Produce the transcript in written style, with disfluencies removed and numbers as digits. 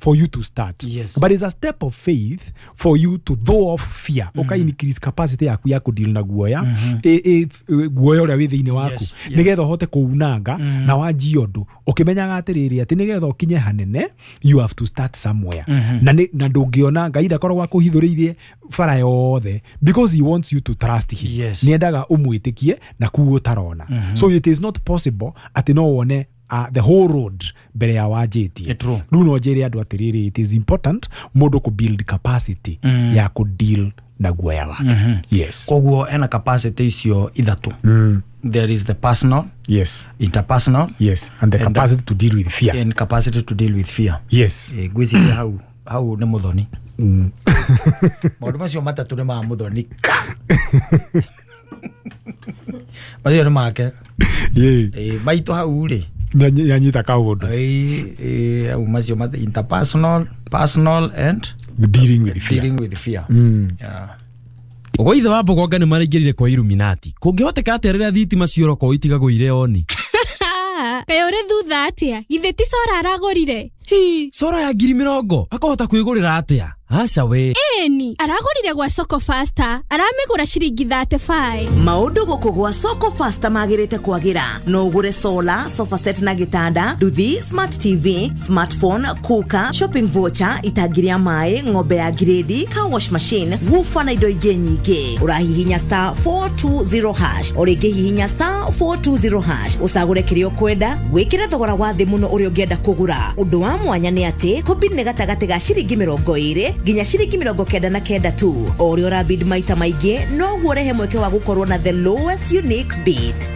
for you to start. Yes. But it's a step of faith for you to throw off fear. Okay, increase capacity yaku ya kudeal na guoya. Guoya uri within waku. Nigetha hote kuunanga na wajiondo. Ukimenyaga atiriri ati nigetha ukinye hanene, you have to start somewhere. Na ndungiona Ngai ndakorwo wa kuhithuririe fara yothe because he wants you to trust him. Yes. Niendaga umwitikie na kuutarona. So it is not possible ati no one the whole road mbere ya wajitie. Nuno jeri adu atiriri, it is important modo ku build capacity ya ku deal na guoya wake. Yes. Koguo ena capacity isio ithatu. There is the personal, yes, interpersonal, yes, and the capacity to deal with fear. And capacity to deal with fear. Yes. Gwisi how ne muthoni. Maundu macio matatu ne ma muthoni. Macio ne make. Maito hau ri. Na nyita kaundu. Au macio mata interpersonal, personal and dealing with fear. Dealing with fear. Yeah. Ugo ithe wa Bogonga ni maraingirire kwa Illuminati. Kungihoteka aterera thitima cioroko itigago ire oni. Kayo re thutha atia. Ithe ti Sora aragorire. Sora ya 20,000 akahota kwigurira atia? Aca we. Eni, aragorire gwa Soko Faster. Aramigura ciringi 35. Maundu guku gwa Soko Faster magirite kwagira. No ugure solar, sofa set na gitanda, duthi, smart TV, smartphone, kuka, shopping voucher, itagiria mai, ng'ombe ya grade, car wash machine, woofer na indo ingi nyingi. Urahihinya star 420 hash. Oringi hihinya star 420 hash. Usagure kirio kwenda, wikire thogora wa thi muno uri ungienda kugura. Undu wa mwanya ni ati kombini ni gatagati ga ciringi 20 nginya ciringi 99 tu. Ori ora bid maita maingi no guorehe mweke wa gukorwo na the lowest unique bid.